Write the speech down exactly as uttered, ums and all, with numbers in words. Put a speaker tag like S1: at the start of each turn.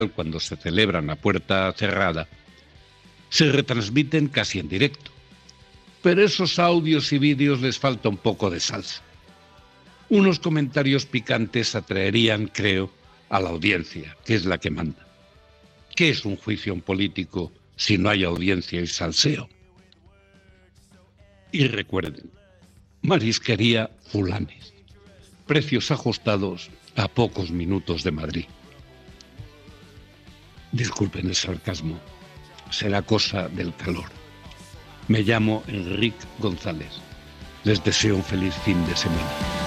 S1: cuando se celebran a puerta cerrada, se retransmiten casi en directo. Pero esos audios y vídeos les falta un poco de salsa. Unos comentarios picantes atraerían, creo, a la audiencia, que es la que manda. ¿Qué es un juicio político si no hay audiencia y salseo? Y recuerden, Marisquería Fulanes, precios ajustados a pocos minutos de Madrid. Disculpen el sarcasmo, será cosa del calor. Me llamo Enrique González. Les deseo un feliz fin de semana.